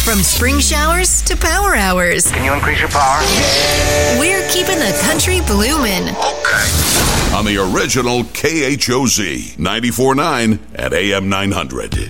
From spring showers to power hours, Can you increase your power? we're keeping the country bloomin'. Okay. On the original KHOZ 94.9 at AM 900.